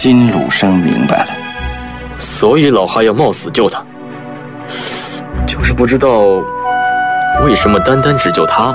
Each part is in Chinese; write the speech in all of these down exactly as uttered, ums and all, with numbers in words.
金鲁生明白了， 所以老哈要冒死救他，就是不知道为什么单单只救他。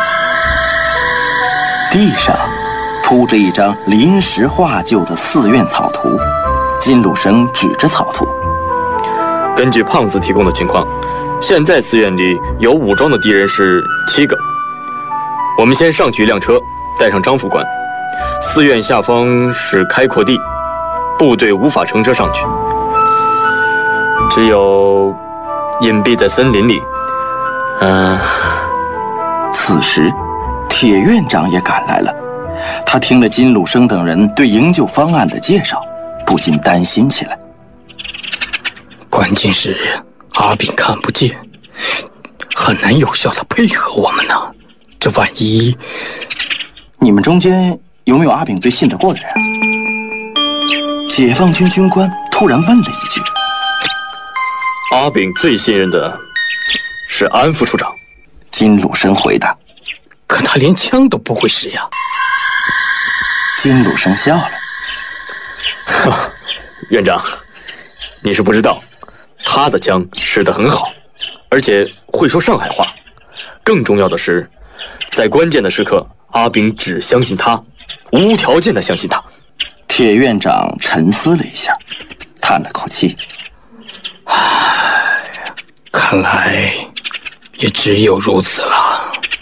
地上铺着一张临时画就的寺院草图，金鲁生指着草图： 根据胖子提供的情况，现在寺院里有武装的敌人是七个。我们先上去一辆车，带上张副官。寺院下方是开阔地，部队无法乘车上去，只有隐蔽在森林里。嗯、呃， 此时铁院长也赶来了。他听了金鲁生等人对营救方案的介绍，不禁担心起来。 关键是阿炳看不见，很难有效的配合我们呢。这万一…… 你们中间有没有阿炳最信得过的人？解放军军官突然问了一句。 阿炳最信任的是安副处长。 金鲁生回答。 可他连枪都不会使呀。 金鲁生笑了。 哈，院长，你是不知道，他的枪使得很好，而且会说上海话。更重要的是，在关键的时刻，阿炳只相信他，无条件的相信他。 铁院长沉思了一下，叹了口气。 唉，看来也只有如此了。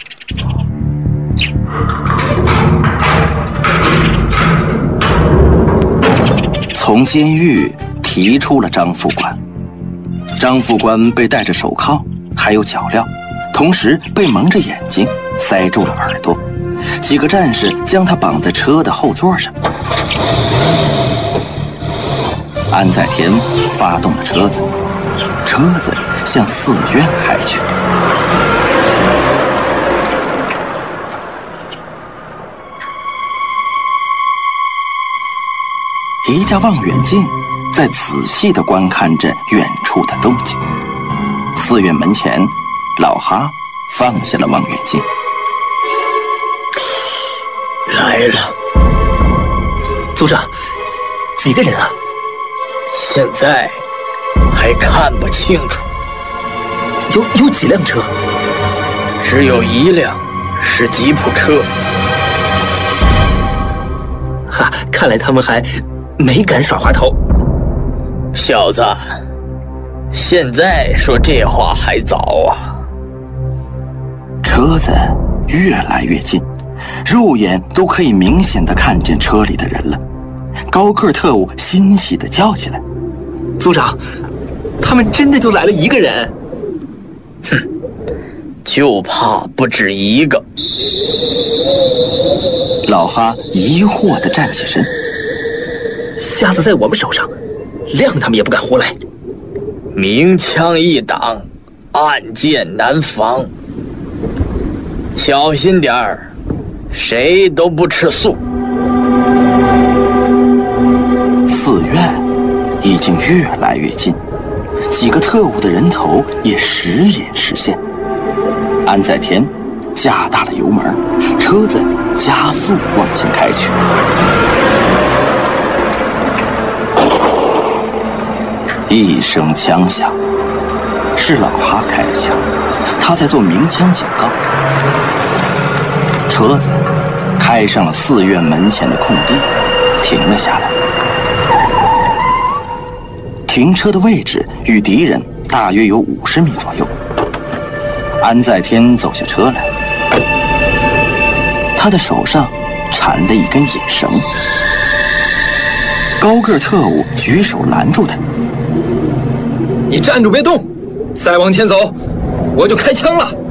从监狱提出了张副官，张副官被戴着手铐，还有脚镣，同时被蒙着眼睛，塞住了耳朵。几个战士将他绑在车的后座上。安在田发动了车子，车子向寺院开去。一架望远镜在仔细地观看着远处的动静。寺院门前，老哈放下了望远镜。 来了， 组长，几个人啊？ 现在还看不清楚。 有有几辆车？ 只有一辆是吉普车。 哈，看来他们还没敢耍滑头。 小子，现在说这话还早啊。 车子越来越近，肉眼都可以明显地看见车里的人了。高个特务欣喜地叫起来： 组长，他们真的就来了一个人？ 哼，就怕不止一个。 老哈疑惑地站起身。 瞎子在我们手上，谅他们也不敢胡来。 明枪易挡，暗箭难防，小心点儿，谁都不吃素。 寺院已经越来越近，几个特务的人头也时隐时现。安在田加大了油门，车子加速往前开去。一声枪响，是老哈开的枪，他在做鸣枪警告。车子开上了寺院门前的空地，停了下来。停车的位置与敌人大约有五十米左右。安在天走下车来，他的手上缠了一根野绳。高个特务举手拦住他： 你站住别动，再往前走，我就开枪了。